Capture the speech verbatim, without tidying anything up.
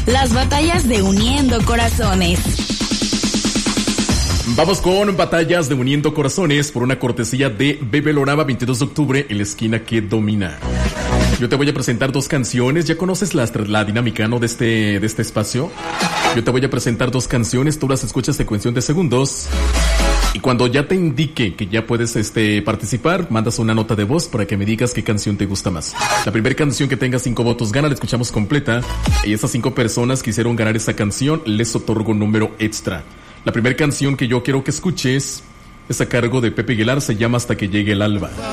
Las batallas de Uniendo Corazones. Vamos con batallas de Uniendo Corazones por una cortesía de Bebelorama, veintidós de octubre, en la esquina que domina. Yo te voy a presentar dos canciones. ¿Ya conoces la, la dinámica, no, de este, de este espacio? Yo te voy a presentar dos canciones, tú las escuchas en cuestión de segundos. Y cuando ya te indique que ya puedes este, participar, mandas una nota de voz para que me digas qué canción te gusta más. La primera canción que tenga cinco votos gana, la escuchamos completa. Y esas cinco personas que hicieron ganar esa canción, les otorgo un número extra. La primera canción que yo quiero que escuches es a cargo de Pepe Aguilar, se llama Hasta que llegue el alba.